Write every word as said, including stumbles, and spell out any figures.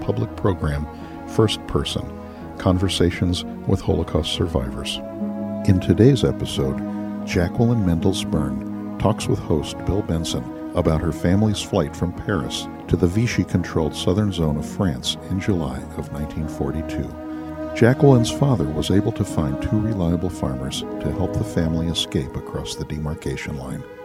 public program, First Person, Conversations with Holocaust Survivors. In today's episode, Jacqueline Mendel-Spurn talks with host Bill Benson about her family's flight from Paris to the Vichy-controlled southern zone of France in July of nineteen forty-two. Jacqueline's father was able to find two reliable farmers to help the family escape across the demarcation line.